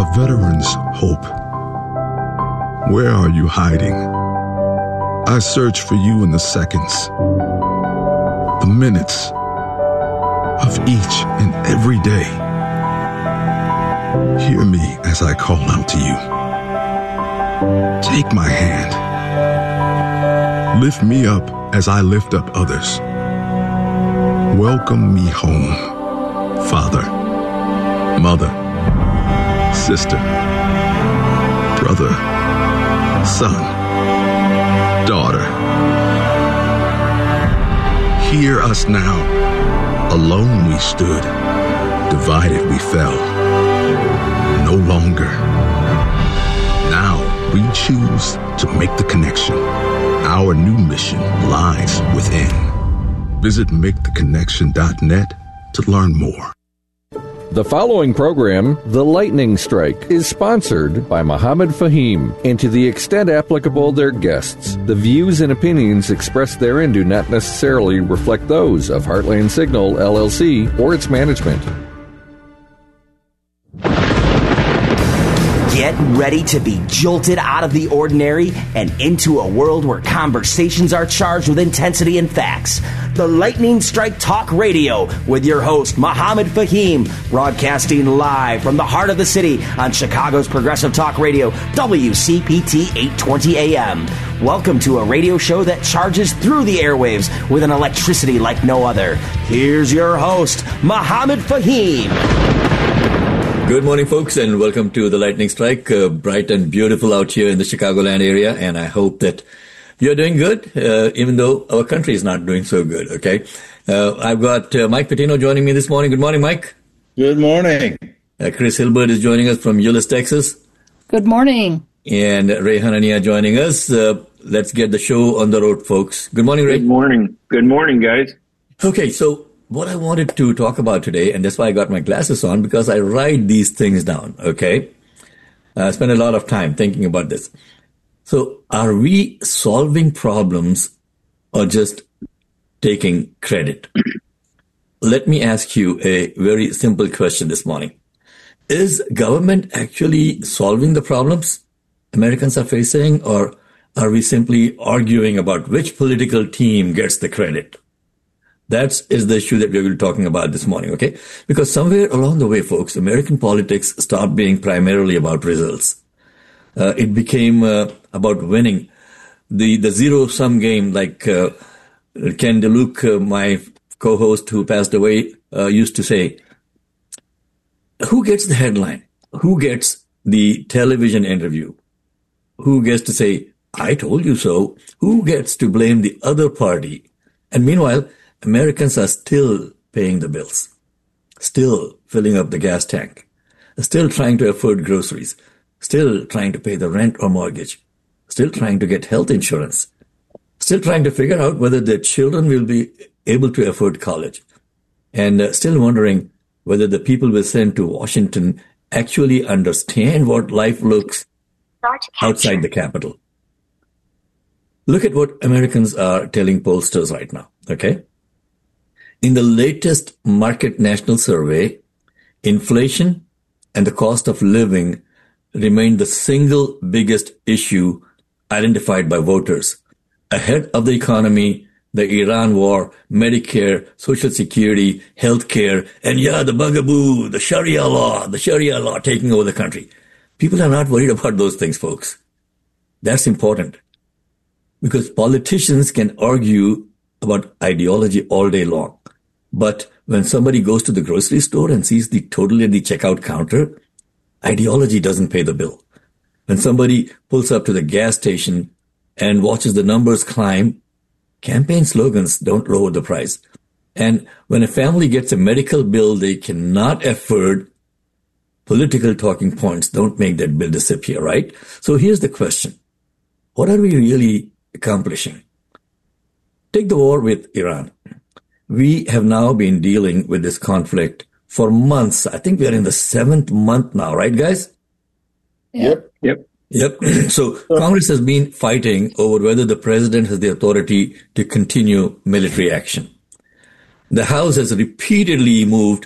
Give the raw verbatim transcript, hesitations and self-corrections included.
veteran's hope. Where are you hiding? I search for you in the seconds, the minutes of each and every day. Hear me as I call out to you. Take my hand. Lift me up as I lift up others. Welcome me home, Father, Mother, Sister, Brother, Son, Daughter. Hear us now. Alone we stood, divided we fell. No longer. Now we choose to make the connection. Our new mission lies within. Visit make the connection dot net to learn more. The following program, The Lightning Strike, is sponsored by Mohammed Fahim, and to the extent applicable, their guests. The views and opinions expressed therein do not necessarily reflect those of Heartland Signal, L L C, or its management. Get ready to be jolted out of the ordinary and into a world where conversations are charged with intensity and facts. The Lightning Strike Talk Radio with your host, Mohammed Fahim, broadcasting live from the heart of the city on Chicago's Progressive Talk Radio, W C P T eight twenty A M. Welcome to a radio show that charges through the airwaves with an electricity like no other. Here's your host, Mohammed Fahim. Good morning, folks, and welcome to the Lightning Strike. Uh, bright and beautiful out here in the Chicagoland area, and I hope that you're doing good, uh, even though our country is not doing so good, okay? Uh, I've got uh, Mike Patino joining me this morning. Good morning, Mike. Good morning. Uh, Chris Hilbert is joining us from Euless, Texas. Good morning. And Ray Hanania joining us. Uh, let's get the show on the road, folks. Good morning, Ray. Good morning. Good morning, guys. Okay, so what I wanted to talk about today, and that's why I got my glasses on, because I write these things down, okay? I spend a lot of time thinking about this. So are we solving problems or just taking credit? Let me ask you a very simple question this morning. Is government actually solving the problems Americans are facing, or are we simply arguing about which political team gets the credit? That is the issue that we're going to be talking about this morning, okay? Because somewhere along the way, folks, American politics stopped being primarily about results. Uh, it became uh, about winning. The the zero-sum game, like uh, Ken DeLuke, uh, my co-host who passed away, uh, used to say, who gets the headline? Who gets the television interview? Who gets to say, I told you so? Who gets to blame the other party? And meanwhile, Americans are still paying the bills, still filling up the gas tank, still trying to afford groceries, still trying to pay the rent or mortgage, still trying to get health insurance, still trying to figure out whether their children will be able to afford college, and uh, still wondering whether the people we send to Washington actually understand what life looks outside the Capitol. Look at what Americans are telling pollsters right now, okay? In the latest Market National Survey, inflation and the cost of living remain the single biggest issue identified by voters, ahead of the economy, the Iran war, Medicare, Social Security, healthcare, and yeah, the bugaboo, the Sharia law, the Sharia law taking over the country. People are not worried about those things, folks. That's important, because politicians can argue about ideology all day long. But when somebody goes to the grocery store and sees the total at the checkout counter, ideology doesn't pay the bill. When somebody pulls up to the gas station and watches the numbers climb, campaign slogans don't lower the price. And when a family gets a medical bill they cannot afford, political talking points don't make that bill disappear, right? So here's the question. What are we really accomplishing? Take the war with Iran. We have now been dealing with this conflict for months. I think we are in the seventh month now, right, guys? Yep. Yep. Yep. So Congress has been fighting over whether the president has the authority to continue military action. The House has repeatedly moved